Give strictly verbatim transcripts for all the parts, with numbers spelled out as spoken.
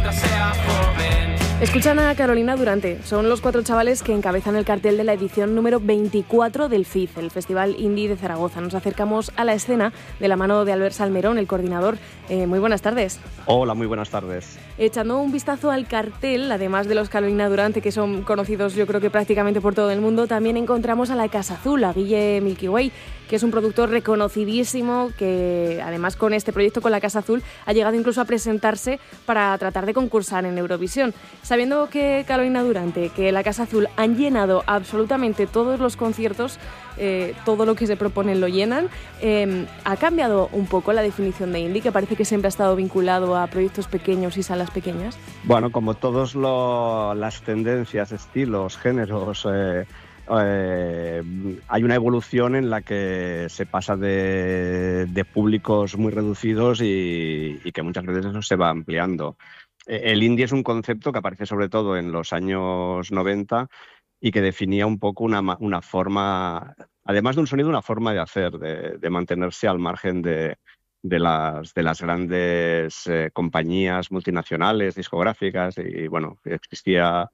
nunca sea joven. Escuchan a Carolina Durante. Son los cuatro chavales que encabezan el cartel de la edición número veinticuatro del F I Z, el Festival Indie de Zaragoza. Nos acercamos a la escena de la mano de Albert Salmerón, el coordinador. Eh, muy buenas tardes. Hola, muy buenas tardes. Echando un vistazo al cartel, además de los Carolina Durante, que son conocidos yo creo que prácticamente por todo el mundo, también encontramos a la Casa Azul, a Guille Milky Way, que es un productor reconocidísimo que además con este proyecto, con la Casa Azul, ha llegado incluso a presentarse para tratar de concursar en Eurovisión. Sabiendo que Carolina Durante, que la Casa Azul han llenado absolutamente todos los conciertos, eh, todo lo que se proponen lo llenan, eh, ¿ha cambiado un poco la definición de indie, que parece que siempre ha estado vinculado a proyectos pequeños y salas pequeñas? Bueno, como todas las tendencias, estilos, géneros, eh, eh, hay una evolución en la que se pasa de, de públicos muy reducidos y, y que muchas veces eso se va ampliando. El indie es un concepto que aparece sobre todo en los años noventa y que definía un poco una, una forma, además de un sonido, una forma de hacer, de, de mantenerse al margen de, de, las, de las grandes eh, compañías multinacionales, discográficas, y bueno, existía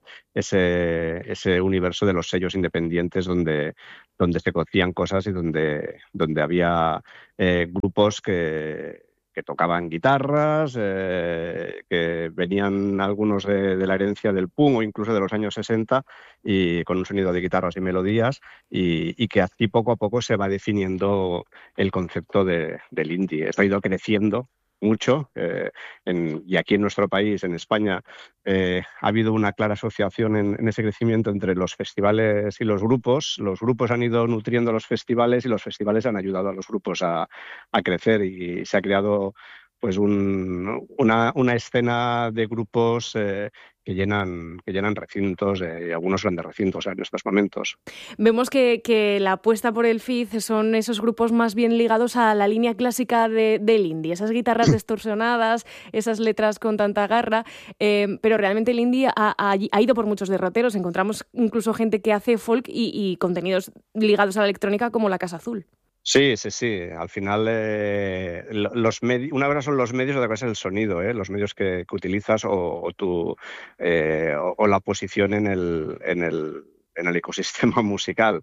ese, ese universo de los sellos independientes donde, donde se cocían cosas y donde, donde había eh, grupos que... que tocaban guitarras, eh, que venían algunos de, de la herencia del punk o incluso de los años sesenta y con un sonido de guitarras y melodías y, y que así poco a poco se va definiendo el concepto de, del indie. Esto ha ido creciendo mucho eh, en, y aquí en nuestro país, en España, eh, ha habido una clara asociación en, en ese crecimiento entre los festivales y los grupos. Los grupos han ido nutriendo a los festivales y los festivales han ayudado a los grupos a, a crecer y se ha creado pues un, una, una escena de grupos eh, que llenan, que llenan recintos, eh, y algunos grandes recintos en estos momentos. Vemos que, que la apuesta por el F I Z son esos grupos más bien ligados a la línea clásica de, del indie, esas guitarras distorsionadas, esas letras con tanta garra, eh, pero realmente el indie ha, ha, ha ido por muchos derroteros. Encontramos incluso gente que hace folk y, y contenidos ligados a la electrónica como la Casa Azul. Sí, sí, sí. Al final, eh, los medi- una cosa son los medios, otra cosa es el sonido, ¿eh? Los medios que, que utilizas o, o, tu, eh, o, o la posición en el, en el, en el ecosistema musical.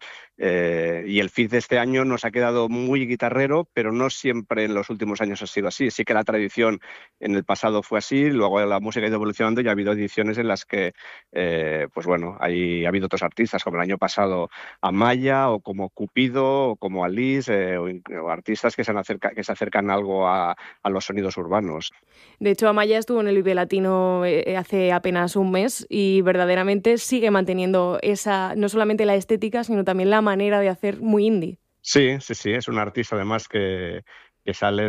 Eh, y el F I Z de este año nos ha quedado muy guitarrero, pero no siempre en los últimos años ha sido así. Sí que la tradición en el pasado fue así, luego la música ha ido evolucionando y ha habido ediciones en las que, eh, pues bueno, hay, ha habido otros artistas, como el año pasado Amaya, o como Cupido, o como Alice, eh, o, o artistas que se, han acerca, que se acercan algo a, a los sonidos urbanos. De hecho, Amaya estuvo en el Vive Latino eh, hace apenas un mes y verdaderamente sigue manteniendo esa, no solamente la estética, sino también la manera de hacer muy indie. Sí, sí, sí, es un artista además que, que sale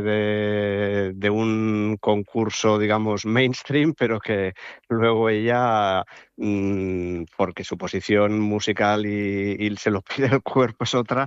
de, de un concurso, digamos, mainstream, pero que luego ella, mmm, porque su posición musical y, y se lo pide el cuerpo es otra,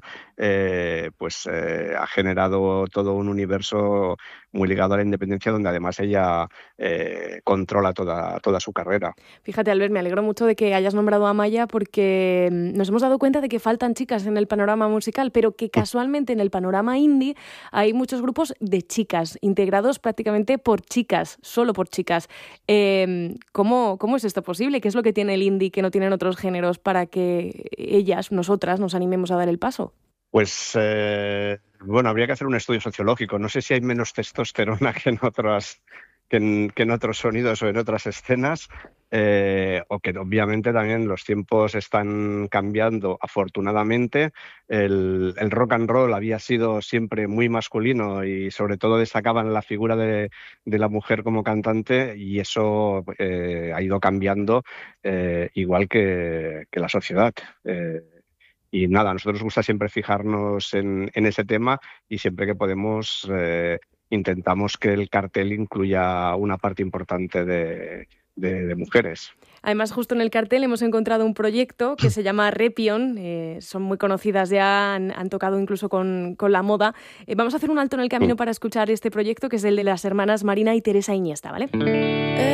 eh, pues eh, ha generado todo un universo muy ligado a la independencia, donde además ella eh, controla toda, toda su carrera. Fíjate, Albert, me alegro mucho de que hayas nombrado a Amaya porque nos hemos dado cuenta de que faltan chicas en el panorama musical, pero que casualmente en el panorama indie hay muchos grupos de chicas, integrados prácticamente por chicas, solo por chicas. Eh, ¿cómo, ¿Cómo es esto posible? ¿Qué es lo que tiene el indie que no tienen otros géneros para que ellas, nosotras, nos animemos a dar el paso? Pues, eh, bueno, habría que hacer un estudio sociológico. No sé si hay menos testosterona que en otras, que en, que en otros sonidos o en otras escenas, eh, o que obviamente también los tiempos están cambiando, afortunadamente. El, el rock and roll había sido siempre muy masculino y sobre todo destacaban la figura de, de la mujer como cantante, y eso eh, ha ido cambiando, eh, igual que, que la sociedad. Eh, Y nada, a nosotros nos gusta siempre fijarnos en, en ese tema y siempre que podemos eh, intentamos que el cartel incluya una parte importante de, de, de mujeres. Además, justo en el cartel hemos encontrado un proyecto que se llama Repion, eh, son muy conocidas ya, han, han tocado incluso con, con la moda. Eh, vamos a hacer un alto en el camino para escuchar este proyecto, que es el de las hermanas Marina y Teresa Iniesta, ¿vale?